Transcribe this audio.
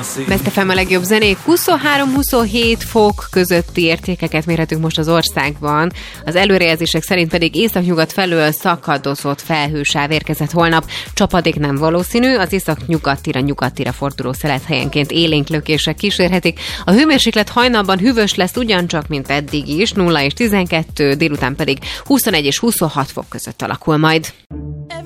Best FM a legjobb zenék, 23-27 fok közötti értékeket mérhetünk most az országban. Az előrejelzések szerint pedig északnyugat felől szakadozott felhősáv érkezett holnap. Csapadék nem valószínű, az északnyugatira forduló szelet helyenként élénk lökések kísérhetik. A hőmérséklet hajnalban hűvös lesz ugyancsak, mint eddig is, 0 és 12, délután pedig 21 és 26 fok között alakul majd.